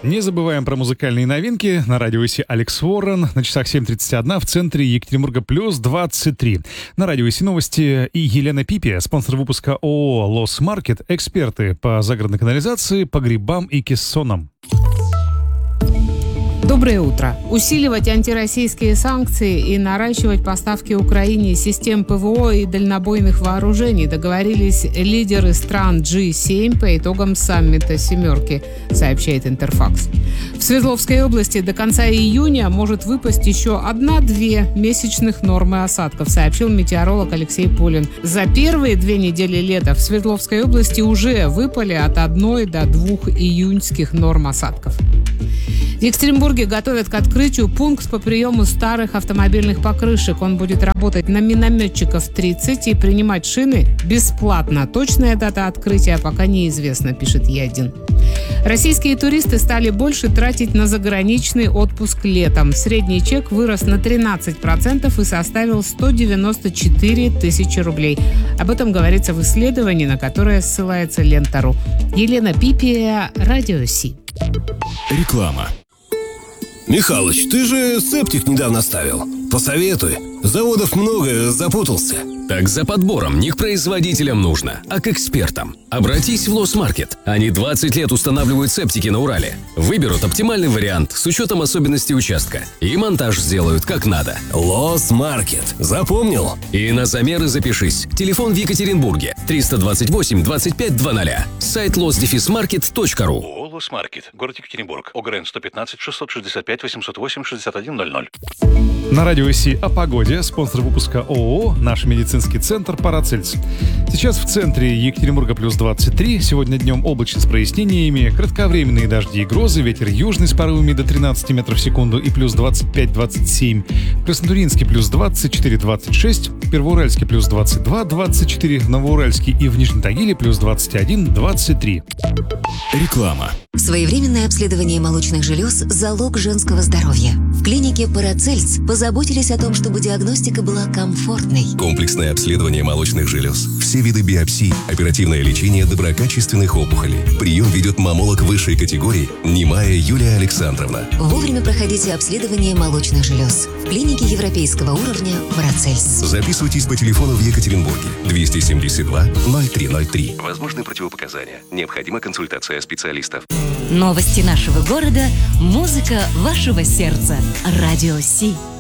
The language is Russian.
Не забываем про музыкальные новинки. На радио ИСИ Алекс Уоррен. На часах 7:31 в центре Екатеринбурга плюс 23. На радио ИСИ новости и Елена Пипи, спонсор выпуска ООО «Лос Маркет», эксперты по загородной канализации, по грибам и кессонам. Доброе утро. Усиливать антироссийские санкции и наращивать поставки Украине систем ПВО и дальнобойных вооружений договорились лидеры стран G7 по итогам саммита «семерки», сообщает Интерфакс. В Свердловской области до конца июня может выпасть еще 1-2 месячных нормы осадков, сообщил метеоролог Алексей Полин. За первые 2 недели лета в Свердловской области уже выпали от 1 до 2 июньских норм осадков. В Екатеринбурге готовят к открытию пункт по приему старых автомобильных покрышек. Он будет работать на минометчиков 30 и принимать шины бесплатно. Точная дата открытия пока неизвестна, пишет Е1. Российские туристы стали больше тратить на заграничный отпуск летом. Средний чек вырос на 13% и составил 194 тысячи рублей. Об этом говорится в исследовании, на которое ссылается Лента.ру. Елена Пипи, Радио ИСИ. Реклама. Михалыч, ты же септик недавно ставил. Посоветуй. Заводов много, запутался. Так за подбором не к производителям нужно, а к экспертам. Обратись в Лос Маркет. Они 20 лет устанавливают септики на Урале. Выберут оптимальный вариант с учетом особенностей участка. И монтаж сделают как надо. Лос Маркет. Запомнил? И на замеры запишись. Телефон в Екатеринбурге 328 25 00. Сайт los-market.ru. ООО «Лос Маркет», город Екатеринбург, ОГРН 115 665 808 6100. На радио ИСИ о погоде. Спонсор выпуска ООО «Наш медицинский центр Парацельс». Сейчас в центре Екатеринбурга плюс 23. Сегодня днем облачно с прояснениями. Кратковременные дожди и грозы. Ветер южный с порывами до 13 метров в секунду и плюс 25-27. В Краснотурьинске плюс 24-26. В Первоуральске плюс 22-24. В Новоуральске и в Нижнем Тагиле плюс 21-23. Реклама. Своевременное обследование молочных желез – залог женского здоровья. В клинике Парацельс позаботились о том, чтобы диагностика была комфортной. Комплексное обследование молочных желез, все виды биопсий, оперативное лечение доброкачественных опухолей. Прием ведет маммолог высшей категории Немая Юлия Александровна. Вовремя проходите обследование молочных желез. В клинике европейского уровня Парацельс. Записывайтесь по телефону в Екатеринбурге 272 0303. Возможны противопоказания. Необходима консультация специалистов. Новости нашего города, музыка вашего сердца. Радио ИСИ.